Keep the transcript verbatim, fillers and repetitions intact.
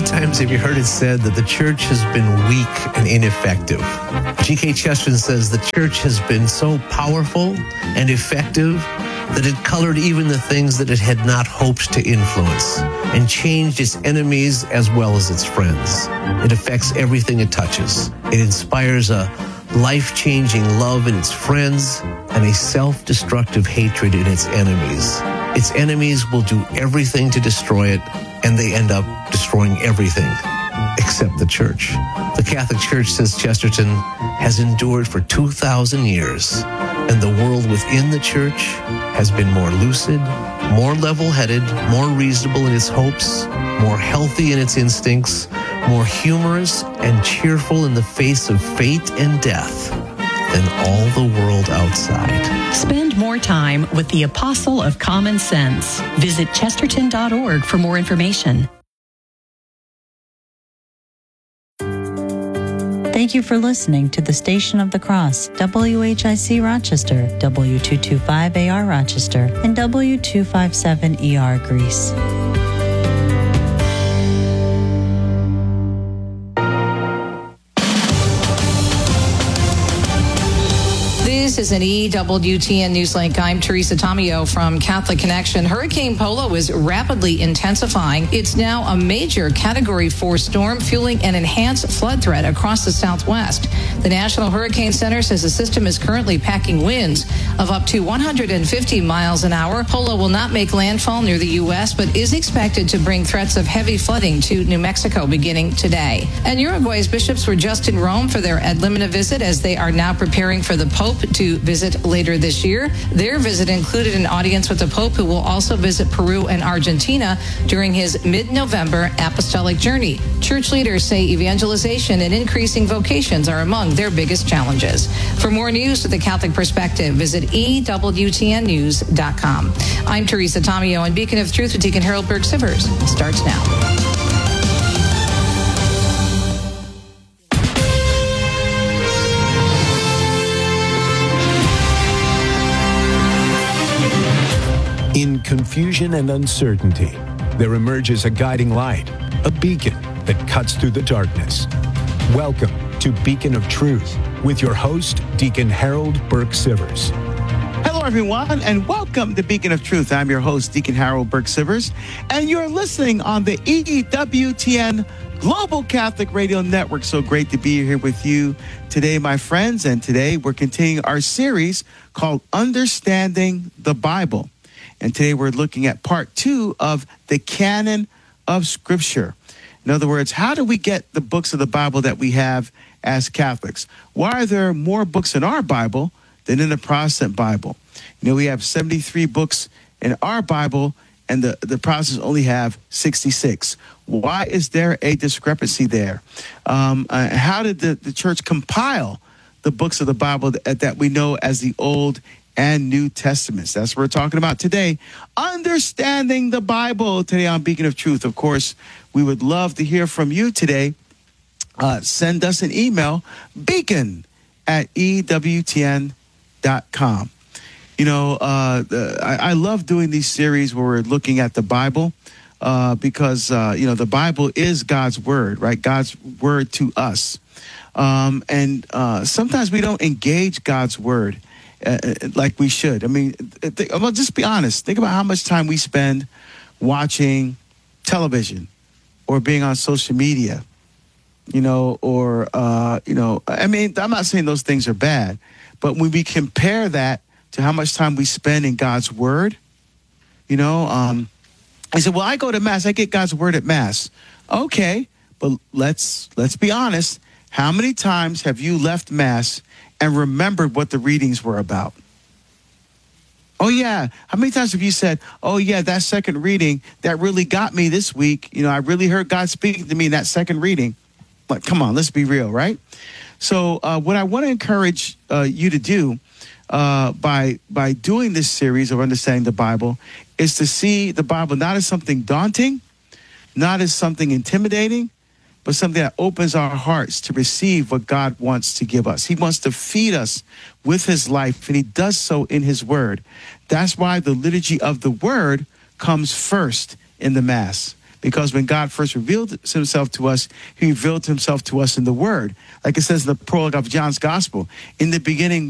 many times have you heard it said that the church has been weak and ineffective? G K Chesterton says the church has been so powerful and effective that it colored even the things that it had not hoped to influence and changed its enemies as well as its friends. It affects everything it touches. It inspires a life-changing love in its friends and a self-destructive hatred in its enemies. Its enemies will do everything to destroy it, and they end up destroying everything except the church. The Catholic Church, says Chesterton, has endured for two thousand years, and the world within the church has been more lucid, more level-headed, more reasonable in its hopes, more healthy in its instincts, more humorous and cheerful in the face of fate and death than all the world outside. Spend more time with the Apostle of Common Sense. Visit chesterton dot org for more information. Thank you for listening to the Station of the Cross, W H I C Rochester, W two twenty-five A R Rochester, and W two fifty-seven E R Greece. This is an E W T N Newslink. I'm Teresa Tomeo from Catholic Connection. Hurricane Polo is rapidly intensifying. It's now a major Category four storm, fueling an enhanced flood threat across the Southwest. The National Hurricane Center says the system is currently packing winds of up to one hundred fifty miles an hour. Polo will not make landfall near the U S, but is expected to bring threats of heavy flooding to New Mexico beginning today. And Uruguay's bishops were just in Rome for their Ad Limina visit, as they are now preparing for the Pope to visit later this year. Their visit included an audience with the Pope, who will also visit Peru and Argentina during his mid-November apostolic journey. Church leaders say evangelization and increasing vocations are among their biggest challenges. For more news with the Catholic perspective, visit E W T N news dot com. I'm Teresa Tomeo, and Beacon of Truth with Deacon Harold Burke-Sivers starts now. In confusion and uncertainty, there emerges a guiding light, a beacon that cuts through the darkness. Welcome to Beacon of Truth with your host, Deacon Harold Burke-Sivers. Hello, everyone, and welcome to Beacon of Truth. I'm your host, Deacon Harold Burke-Sivers, and you're listening on the E W T N Global Catholic Radio Network. So great to be here with you today, my friends, and today we're continuing our series called Understanding the Bible. And today we're looking at part two of the canon of Scripture. In other words, how do we get the books of the Bible that we have as Catholics? Why are there more books in our Bible than in the Protestant Bible? You know, we have seventy-three books in our Bible, and the, the Protestants only have sixty-six. Why is there a discrepancy there? Um, uh, how did the, the church compile the books of the Bible that, that we know as the Old and New Testaments? That's what we're talking about today. Understanding the Bible today on Beacon of Truth. Of course, we would love to hear from you today. Uh, send us an email, beacon at E W T N dot com. You know, uh, the, I, I love doing these series where we're looking at the Bible uh, because, uh, you know, the Bible is God's word, right? God's word to us. Um, and uh, sometimes we don't engage God's word Uh, like we should. I mean, th- well, just be honest. Think about how much time we spend watching television or being on social media, you know, or, uh, you know, I mean, I'm not saying those things are bad, but when we compare that to how much time we spend in God's word, you know, um, I said, well, I go to Mass. I get God's word at Mass. Okay, but let's let's be honest. How many times have you left Mass and remembered what the readings were about? Oh, yeah. How many times have you said, oh, yeah, that second reading, that really got me this week. You know, I really heard God speaking to me in that second reading. But come on, let's be real, right? So uh, what I want to encourage uh, you to do uh, by, by doing this series of Understanding the Bible is to see the Bible not as something daunting, not as something intimidating, but something that opens our hearts to receive what God wants to give us. He wants to feed us with his life, and he does so in his word. That's why the liturgy of the word comes first in the Mass, because when God first revealed himself to us, he revealed himself to us in the Word. Like it says in the prologue of John's Gospel, in the beginning